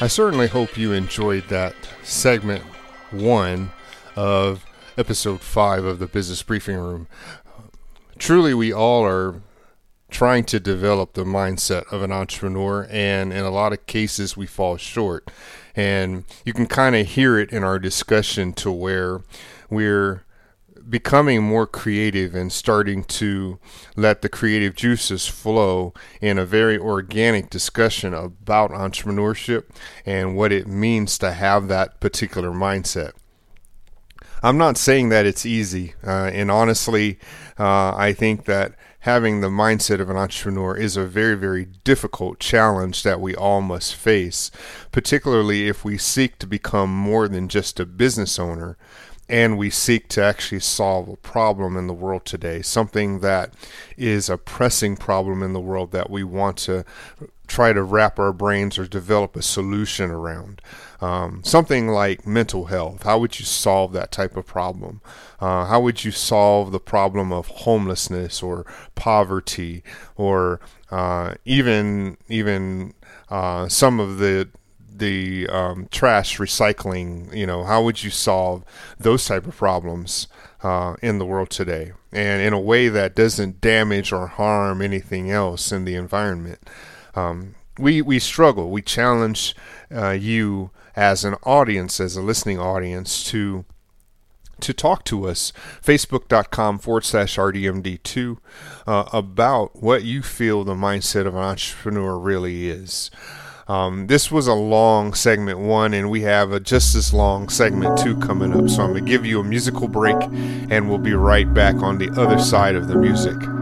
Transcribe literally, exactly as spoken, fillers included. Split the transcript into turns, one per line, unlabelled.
I certainly hope you enjoyed that segment one of episode five of the Business Briefing Room. Truly, we all are trying to develop the mindset of an entrepreneur, and in a lot of cases we fall short. And you can kind of hear it in our discussion to where we're becoming more creative and starting to let the creative juices flow in a very organic discussion about entrepreneurship and what it means to have that particular mindset. I'm not saying that it's easy, uh, and honestly, uh, I think that having the mindset of an entrepreneur is a very, very difficult challenge that we all must face, particularly if we seek to become more than just a business owner and we seek to actually solve a problem in the world today, something that is a pressing problem in the world that we want to try to wrap our brains or develop a solution around. Um, something like mental health. How would you solve that type of problem? Uh, how would you solve the problem of homelessness or poverty, or uh, even even uh, some of the the um, trash recycling? You know, how would you solve those type of problems uh, in the world today, and in a way that doesn't damage or harm anything else in the environment? Um, we we struggle. We challenge uh, you as an audience, as a listening audience, to to talk to us, facebook.com forward slash RDMD2, uh, about what you feel the mindset of an entrepreneur really is. Um, this was a long segment one, and we have a just as long segment two coming up. So I'm going to give you a musical break, and we'll be right back on the other side of the music.